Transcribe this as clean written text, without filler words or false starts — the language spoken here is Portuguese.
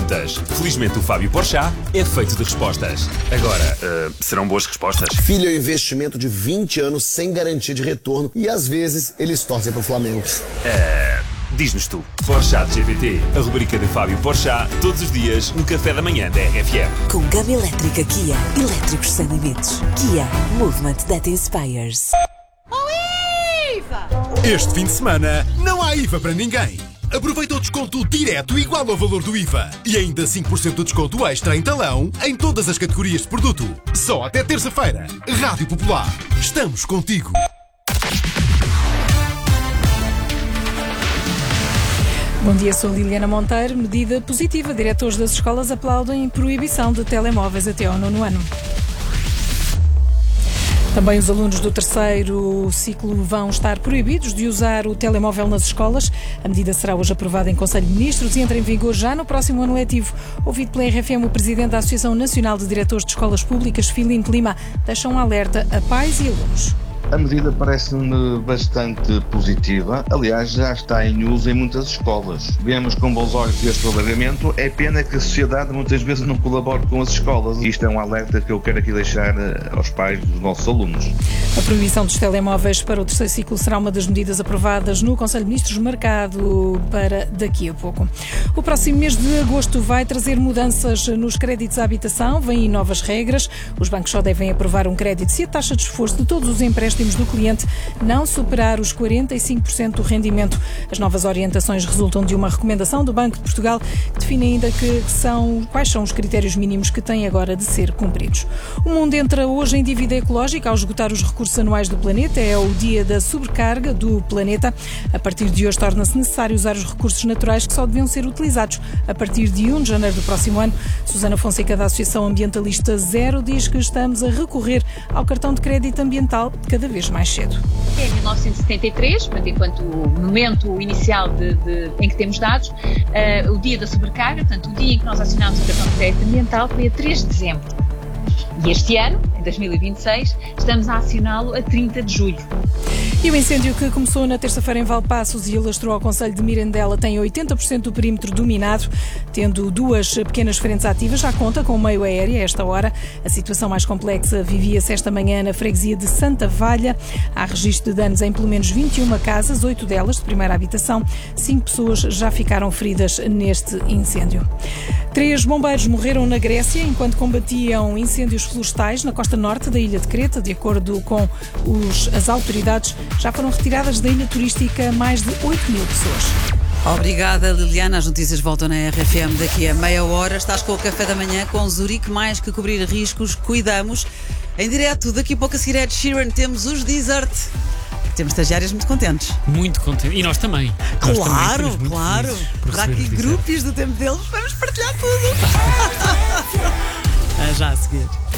perguntas. Felizmente o Fábio Porchat é feito de respostas. Agora, serão boas respostas? Filho é um investimento de 20 anos sem garantia de retorno e às vezes eles torcem pro Flamengo. Diz-nos tu. Porchat GPT, a rubrica de Fábio Porchat, todos os dias no café da manhã da RFM. Com gama elétrica Kia, elétricos sem limites. Kia, movement that inspires. Este fim de semana não há IVA para ninguém. Aproveita o desconto direto igual ao valor do IVA. E ainda 5% de desconto extra em talão em todas as categorias de produto. Só até terça-feira. Rádio Popular. Estamos contigo. Bom dia, sou Liliana Monteiro. Medida positiva. Diretores das escolas aplaudem proibição de telemóveis até ao 9º ano. Também os alunos do terceiro ciclo vão estar proibidos de usar o telemóvel nas escolas. A medida será hoje aprovada em Conselho de Ministros e entra em vigor já no próximo ano letivo. Ouvido pela RFM, o presidente da Associação Nacional de Diretores de Escolas Públicas, Filinto Lima, deixa um alerta a pais e alunos. A medida parece-me bastante positiva. Aliás, já está em uso em muitas escolas. Vemos com bons olhos este alargamento. É pena que a sociedade muitas vezes não colabore com as escolas. Isto é um alerta que eu quero aqui deixar aos pais dos nossos alunos. A proibição dos telemóveis para o terceiro ciclo será uma das medidas aprovadas no Conselho de Ministros, marcado para daqui a pouco. O próximo mês de agosto vai trazer mudanças nos créditos à habitação. Vêm novas regras. Os bancos só devem aprovar um crédito se a taxa de esforço de todos os empréstimos do cliente não superar os 45% do rendimento. As novas orientações resultam de uma recomendação do Banco de Portugal que define ainda quais são os critérios mínimos que têm agora de ser cumpridos. O mundo entra hoje em dívida ecológica ao esgotar os recursos anuais do planeta. É o dia da sobrecarga do planeta. A partir de hoje torna-se necessário usar os recursos naturais que só deviam ser utilizados a partir de 1 de janeiro do próximo ano. Susana Fonseca, da Associação Ambientalista Zero, diz que estamos a recorrer ao cartão de crédito ambiental cada vez mais cedo. É 1973, portanto, enquanto o momento inicial em que temos dados, o dia da sobrecarga, portanto, o dia em que nós acionámos o cartão de crédito ambiental foi a 3 de dezembro. E este ano, em 2026, estamos a acioná-lo a 30 de julho. E o incêndio que começou na terça-feira em Valpaços e alastrou ao concelho de Mirandela tem 80% do perímetro dominado, tendo 2 pequenas frentes ativas, já conta com meio aéreo a esta hora. A situação mais complexa vivia-se esta manhã na freguesia de Santa Valha. Há registro de danos em pelo menos 21 casas, 8 delas de primeira habitação. 5 pessoas já ficaram feridas neste incêndio. 3 bombeiros morreram na Grécia enquanto combatiam incêndios florestais na costa norte da ilha de Creta. De acordo com as autoridades, já foram retiradas da ilha turística mais de 8 mil pessoas. Obrigada, Liliana. As notícias voltam na RFM daqui a meia hora. Estás com o café da manhã com Zurique. Mais que cobrir riscos, cuidamos. Em direto, daqui a pouco a seguir Ed Sheeran, temos os Desert. Temos estagiárias muito contentes. Muito contentes. E nós também. Claro, claro. Para aqui grupos do tempo deles, vamos partilhar tudo. Já a seguir.